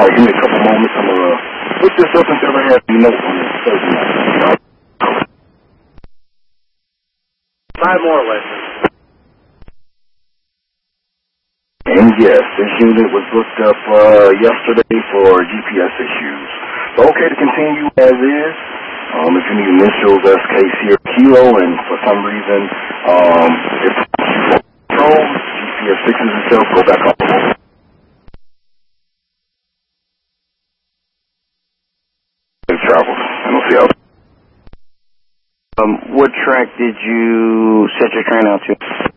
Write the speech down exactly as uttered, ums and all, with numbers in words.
Alright, give me a couple moments. I'm gonna look this up until I have the notes on this. Five more lessons. And yes, this unit was looked up uh, yesterday for G P S issues. So okay to continue as is. Um, if you need initials, S K Sierra Kilo, and for some reason, um, if control, G P S fixes itself, go back on. Travel. I don't see how. Um, what track did you set your train out to?